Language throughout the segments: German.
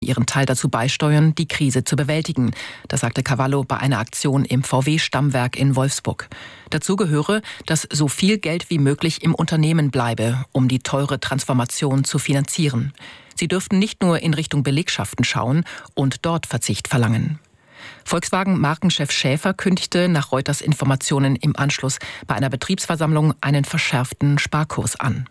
ihren Teil dazu beisteuern, die Krise zu bewältigen. Das sagte Cavallo bei einer Aktion im VW-Stammwerk in Wolfsburg. Dazu gehöre, dass so viel Geld wie möglich im Unternehmen bleibe, um die teure Transformation zu finanzieren. Sie dürften nicht nur in Richtung Belegschaften schauen und dort Verzicht verlangen. Volkswagen-Markenchef Schäfer kündigte nach Reuters Informationen im Anschluss bei einer Betriebsversammlung einen verschärften Sparkurs an.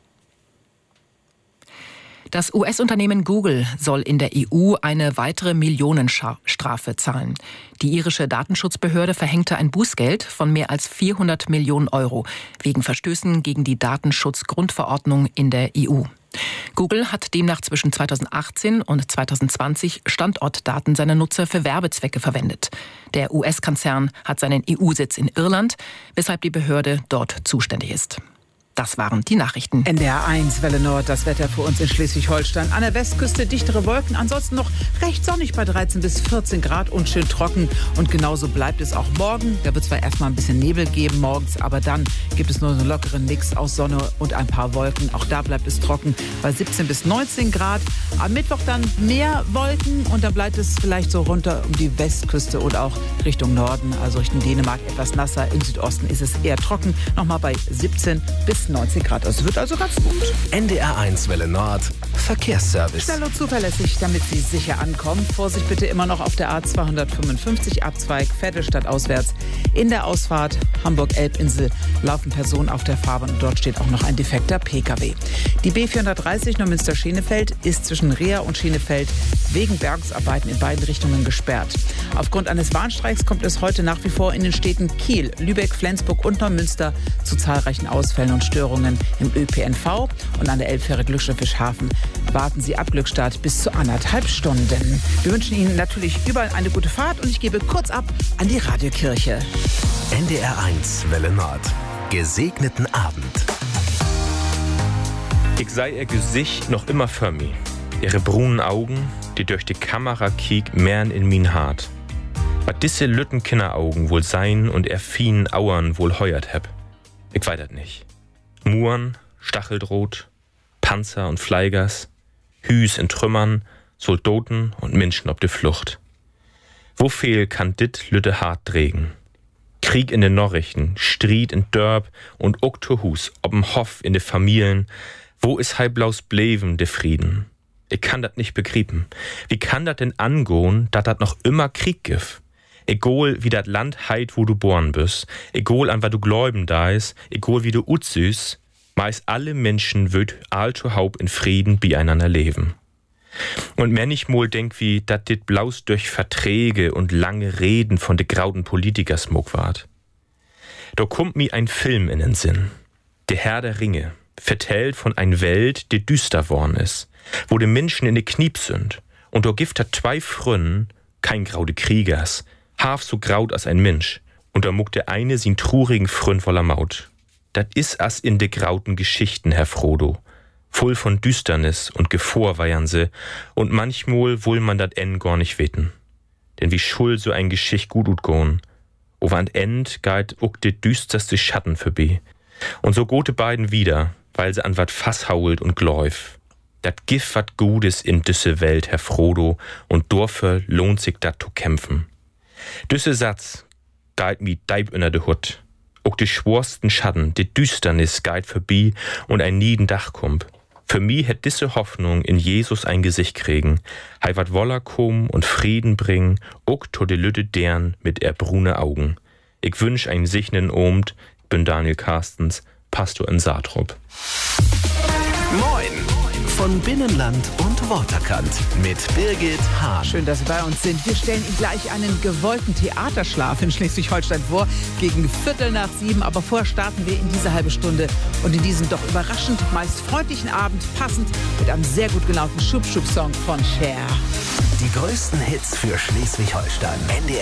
Das US-Unternehmen Google soll in der EU eine weitere Millionenstrafe zahlen. Die irische Datenschutzbehörde verhängte ein Bußgeld von mehr als 400 Millionen Euro wegen Verstößen gegen die Datenschutzgrundverordnung in der EU. Google hat demnach zwischen 2018 und 2020 Standortdaten seiner Nutzer für Werbezwecke verwendet. Der US-Konzern hat seinen EU-Sitz in Irland, weshalb die Behörde dort zuständig ist. Das waren die Nachrichten. NDR 1, Welle Nord, das Wetter für uns in Schleswig-Holstein. An der Westküste dichtere Wolken, ansonsten noch recht sonnig bei 13 bis 14 Grad und schön trocken. Und genauso bleibt es auch morgen. Da wird zwar erstmal ein bisschen Nebel geben morgens, aber dann gibt es nur einen lockeren Mix aus Sonne und ein paar Wolken. Auch da bleibt es trocken bei 17 bis 19 Grad. Am Mittwoch dann mehr Wolken und dann bleibt es vielleicht so runter um die Westküste und auch Richtung Norden, also Richtung Dänemark etwas nasser. Im Südosten ist es eher trocken, nochmal bei 17 bis 19 Grad. Es wird also ganz gut. NDR 1 Welle Nord, Verkehrsservice. Schnell und zuverlässig, damit Sie sicher ankommen. Vorsicht bitte immer noch auf der A255, Abzweig Vettelstadt auswärts. In der Ausfahrt Hamburg-Elbinsel laufen Personen auf der Fahrbahn und dort steht auch noch ein defekter Pkw. Die B430 Neumünster-Schenefeld ist zwischen Reher und Schenefeld wegen Bergungsarbeiten in beiden Richtungen gesperrt. Aufgrund eines Warnstreiks kommt es heute nach wie vor in den Städten Kiel, Lübeck, Flensburg und Neumünster zu zahlreichen Ausfällen und Störungen im ÖPNV. Und an der Elbfähre Glückstadt-Fischhafen warten Sie ab Glückstadt bis zu 1,5 Stunden. Wir wünschen Ihnen natürlich überall eine gute Fahrt und ich gebe kurz ab an die Radiokirche. NDR 1 Welle Nord. Gesegneten Abend. Ich sei ihr Gesicht noch immer für mich. Ihre brunen Augen, die durch die Kamera kiek, mehren in min Hart. Was diese lütten Kinderaugen wohl sein und er fienen Auern wohl heuert heb. Ich weiß das nicht. Muren, Stacheldrot, Panzer und Fleigers, Hüs in Trümmern, Soldaten und Menschen ob de Flucht. Wo viel kann dit lütte hart trägen? Krieg in den Norrichten, Stried in Dörp und Oktohus ob'm Hof in de Familien. Wo is halblaus bleiben de Frieden? Ich kann dat nicht begrieben. Wie kann dat denn angehen, dat noch immer Krieg gif? Egal wie dat Land heit, wo du born bist, egal an wat du gläuben da is, egal wie du utsüß, meist alle Menschen würd alto Haupt in Frieden beieinander leben. Und wenn ich mal denk, wie dat dit blaus durch Verträge und lange Reden von de grauten Politikers muck ward. Da kommt mi ein Film in den Sinn. Der Herr der Ringe, vertellt von ein Welt, die düster worn is, wo de Menschen in de Kniep sind, und da gibt er 2 Frönnen, kein graude Kriegers, half so graut als ein Mensch, und da muck der eine sin trurigen Frönn voller Maut. Dat is as in de grauten Geschichten, Herr Frodo, voll von Düsternis und Gefahr weiern se, und manchmal will man dat en gar nicht weten. Denn wie schul so ein Geschicht gut utgehen, over an End geit uck de düsterste Schatten vorbei. Und so gote beiden wieder, weil se an wat Fass hault und gläuf. Dat gif wat Gutes in düsse Welt, Herr Frodo, und dafür lohnt sich dat zu kämpfen. Düsse Satz geit mi deib inner de Hut. Auch die schworsten Schatten, die Düsternis geit vorbei und ein nieden Dach kommt. Für mi hätt diese Hoffnung in Jesus ein Gesicht kriegen. Hei wat woller kommen und Frieden bringen, auch to de Lütte deren mit brune Augen. Ich wünsch einen sicheren Abend. Ich bin Daniel Carstens, Pastor in Saatrup. Moin! Von Binnenland und Waterkant mit Birgit Hahn. Schön, dass Sie bei uns sind. Wir stellen Ihnen gleich einen gewollten Theaterschlaf in Schleswig-Holstein vor, gegen 6:15. Aber vorher starten wir in diese halbe Stunde und in diesen doch überraschend meist freundlichen Abend, passend mit einem sehr gut gelaunten Schub-Schub-Song von Cher. Die größten Hits für Schleswig-Holstein.